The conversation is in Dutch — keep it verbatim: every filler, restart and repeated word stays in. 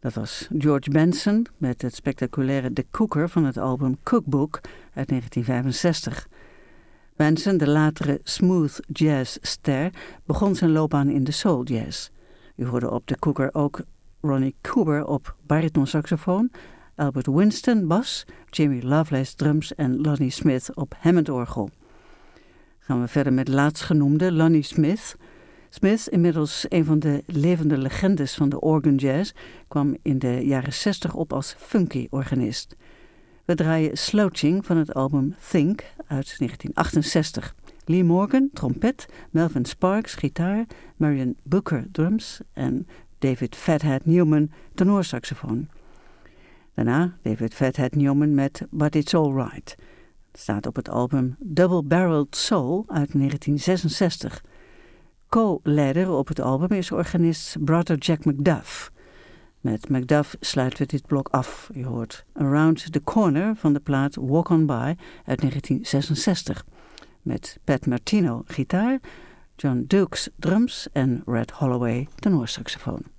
Dat was George Benson met het spectaculaire The Cooker van het album Cookbook uit negentien vijfenzestig. Benson, de latere smooth jazz-ster, begon zijn loopbaan in de soul jazz. U hoorde op The Cooker ook Ronnie Cooper op baritonsaxofoon, Albert Winston bas, Jimmy Lovelace drums en Lonnie Smith op Hammond-orgel. Gaan we verder met laatstgenoemde Lonnie Smith. Smith, inmiddels een van de levende legendes van de organ jazz, kwam in de jaren zestig op als funky-organist. We draaien Slouching van het album Think uit negentien achtenzestig. Lee Morgan, trompet, Melvin Sparks, gitaar, Marion Booker, drums en David Fathead Newman, tenorsaxofoon. Daarna David Fathead Newman met But It's All Right. Het staat op het album Double Barreled Soul uit negentien zesenzestig. Co-leider op het album is organist Brother Jack McDuff. Met McDuff sluiten we dit blok af. Je hoort Around the Corner van de plaat Walk On By uit negentien zesenzestig. Met Pat Martino gitaar, John Dukes drums en Red Holloway tenorsaxofoon.